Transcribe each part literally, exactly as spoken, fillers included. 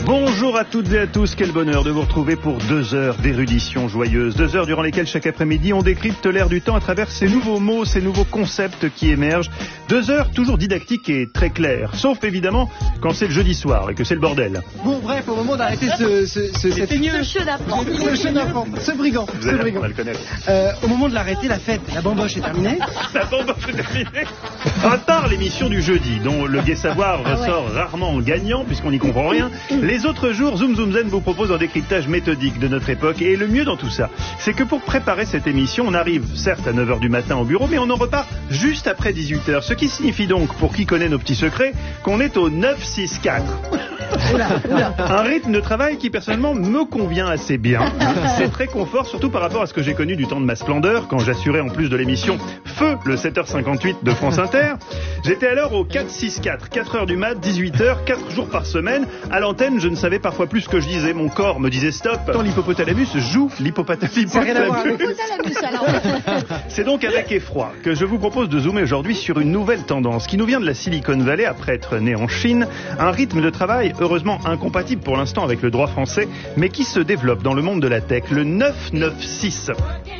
Bonjour à toutes et à tous, quel bonheur de vous retrouver pour deux heures d'érudition joyeuse. Deux heures durant lesquelles chaque après-midi on décrypte l'air du temps à travers ces nouveaux mots, ces nouveaux concepts qui émergent. Deux heures toujours didactiques et très claires, sauf évidemment quand c'est le jeudi soir et que c'est le bordel. Bon bref, au moment d'arrêter ce, ce, ce, cette... ce jeu d'apprend. Ce jeu d'apprend, ce brigand. Vous ce allez brigand. apprendre à le connaître. Euh, au moment de l'arrêter, la fête, la bamboche est terminée. La bamboche est terminée. À part l'émission du jeudi, dont le gai savoir Ah ouais. ressort rarement gagnant puisqu'on n'y comprend rien, les autres jours, Zoom Zoom Zen vous propose un décryptage méthodique de notre époque. Et le mieux dans tout ça, c'est que pour préparer cette émission, on arrive certes à neuf heures du matin au bureau, mais on en repart juste après dix-huit heures. Ce qui signifie donc, pour qui connaît nos petits secrets, qu'on est au neuf six quatre. Oula, oula. Un rythme de travail qui personnellement me convient assez bien. C'est très confort, surtout par rapport à ce que j'ai connu du temps de ma splendeur, quand j'assurais en plus de l'émission Feu, le sept heures cinquante-huit de France Inter. J'étais alors au quatre six quatre, quatre heures du mat, dix-huit heures, quatre jours par semaine. À l'antenne, je ne savais parfois plus ce que je disais. Mon corps me disait stop. Quand l'hippopotalamus joue l'hippopotalamus. Ça n'a rien à voir avec- Hypothalamus, alors. C'est donc avec effroi que je vous propose de zoomer aujourd'hui sur une nouvelle tendance qui nous vient de la Silicon Valley après être né en Chine. Un rythme de travail heureusement incompatible pour l'instant avec le droit français, mais qui se développe dans le monde de la tech, le neuf neuf six.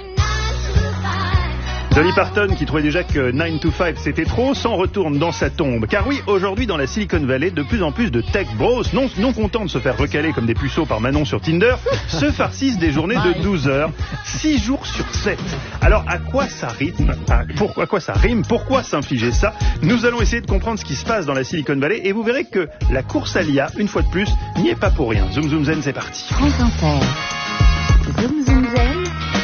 Dolly Parton, qui trouvait déjà que nine to five c'était trop, s'en retourne dans sa tombe. Car oui, aujourd'hui dans la Silicon Valley, de plus en plus de tech bros, non, non contents de se faire recaler comme des puceaux par Manon sur Tinder, se farcissent des journées de douze heures, six jours sur sept. Alors à quoi ça rythme à, pour, à quoi ça rime Pourquoi s'infliger ça? Nous allons essayer de comprendre ce qui se passe dans la Silicon Valley et vous verrez que la course à l'I A, une fois de plus, n'y est pas pour rien. Zoom Zoom Zen, c'est parti. France Inter. Zoom Zoom Zen.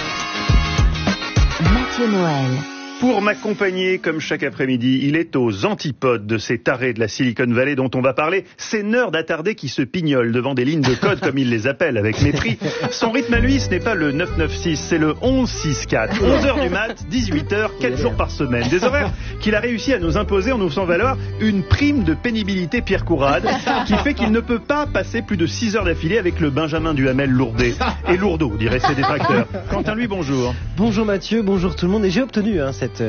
Mathieu Noël. Pour m'accompagner, comme chaque après-midi, il est aux antipodes de ces tarés de la Silicon Valley dont on va parler, ces nerds attardés qui se pignolent devant des lignes de code comme ils les appellent avec mépris. Son rythme à lui, ce n'est pas le neuf neuf six, c'est le onze six quatre. onze heures du mat, dix-huit heures, quatre jours par semaine. Des horaires qu'il a réussi à nous imposer en nous faisant valoir une prime de pénibilité Pierre Courade qui fait qu'il ne peut pas passer plus de six heures d'affilée avec le Benjamin Duhamel lourdé. Et lourdeau, diraient ses détracteurs. Quentin, lui, bonjour. Bonjour Mathieu, bonjour tout le monde. Et j'ai obtenu hein, cette